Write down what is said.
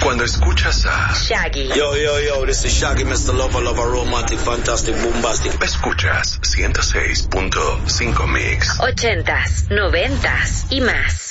Cuando escuchas a Shaggy. Yo, this is Shaggy, Mr. Lover, romantic, fantastic, bombastic. Escuchas 106.5 Mix. 80s, 90s y más.